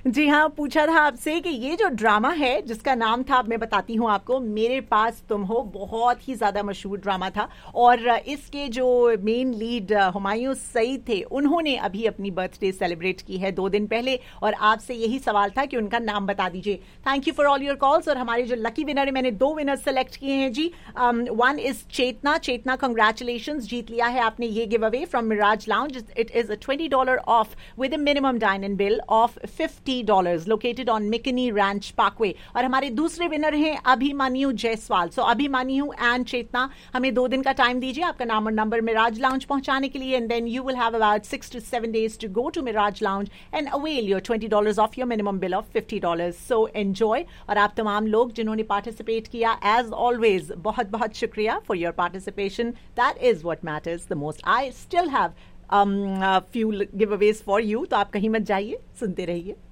जी हाँ, पूछा था आपसे कि ये जो ड्रामा है जिसका नाम था, अब मैं बताती हूँ आपको, मेरे पास तुम हो, बहुत ही ज्यादा मशहूर ड्रामा था। और इसके जो मेन लीड हुमायूं सईद थे, उन्होंने अभी अपनी बर्थडे सेलिब्रेट की है 2 दिन पहले, और आपसे यही सवाल था कि उनका नाम बता दीजिए। Thank you for all your calls. और हमारे जो लकी विनर है, मैंने 2 विनर सेलेक्ट किए हैं जी। One is Chetna. Chetna, congratulation, जीत लिया है आपने ये give away from Miraj lounge. It is a $20 of with a minimum dine-in bill of $50 located on McKinney Ranch Parkway। और हमारे दूसरे विनर हैं अभिमन्यु जायसवाल। सो अभिमन्यु एंड चेतना, हमें 2 दिन का टाइम दीजिए आपका नाम और नंबर मिराज लाउंज पहुंचाने के लिए, and then you will have about 6 to 7 days to go to Miraj lounge and avail your $20 of your minimum bill of $50। So enjoy. और आप तमाम लोग जिन्होंने पार्टिसिपेट किया, एज ऑलवेज बहुत बहुत शुक्रिया for your participation. That is what matters the most. I still have few giveaways for you, तो आप कहीं मत जाइए, सुनते रहिए।